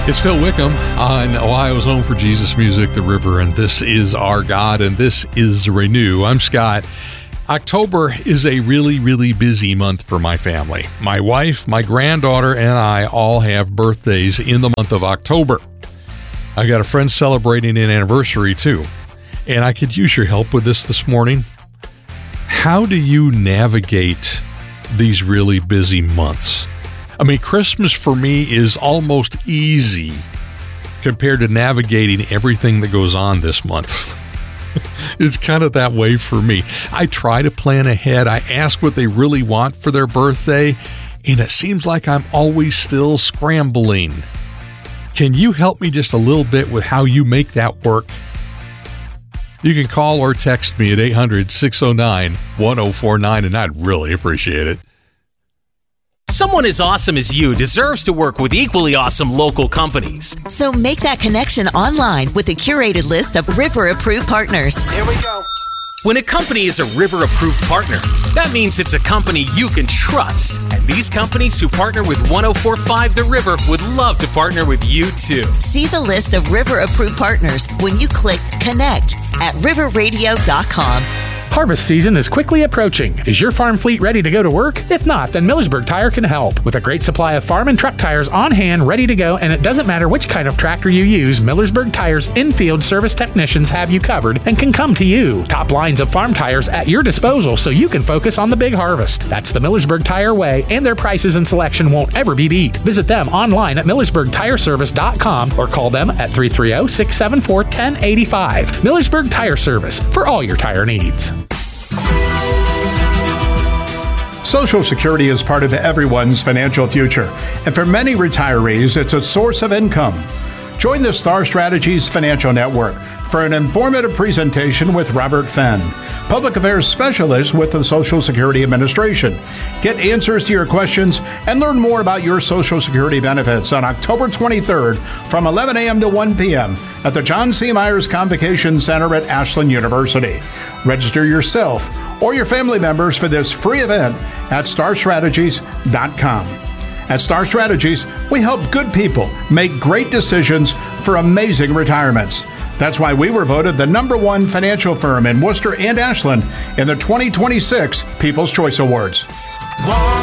It's Phil Wickham on Ohio's Home for Jesus Music, The River, and this is Our God, and this is Renew. I'm Scott. October is a really, really busy month for my family. My wife, my granddaughter, and I all have birthdays in the month of October. I got a friend celebrating an anniversary, too, and I could use your help with this morning. How do you navigate these really busy months? I mean, Christmas for me is almost easy compared to navigating everything that goes on this month. It's kind of that way for me. I try to plan ahead. I ask what they really want for their birthday, and it seems like I'm always still scrambling. Can you help me just a little bit with how you make that work? You can call or text me at 800-609-1049, and I'd really appreciate it. Someone as awesome as you deserves to work with equally awesome local companies. So make that connection online with a curated list of River-approved partners. Here we go. When a company is a River-approved partner, that means it's a company you can trust. And these companies who partner with 104.5 The River would love to partner with you too. See the list of River-approved partners when you click Connect at riverradio.com. Harvest season is quickly approaching. Is your farm fleet ready to go to work? If not, then Millersburg Tire can help. With a great supply of farm and truck tires on hand, ready to go, and it doesn't matter which kind of tractor you use, Millersburg Tire's in-field service technicians have you covered and can come to you. Top lines of farm tires at your disposal so you can focus on the big harvest. That's the Millersburg Tire way, and their prices and selection won't ever be beat. Visit them online at MillersburgTireservice.com or call them at 330-674-1085. Millersburg Tire Service, for all your tire needs. Social Security is part of everyone's financial future, and for many retirees, it's a source of income. Join the Star Strategies Financial Network for an informative presentation with Robert Fenn, Public Affairs Specialist with the Social Security Administration. Get answers to your questions and learn more about your Social Security benefits on October 23rd from 11 a.m. to 1 p.m. at the John C. Myers Convocation Center at Ashland University. Register yourself or your family members for this free event at starstrategies.com. At Star Strategies, we help good people make great decisions for amazing retirements. That's why we were voted the #1 financial firm in Worcester and Ashland in the 2026 People's Choice Awards.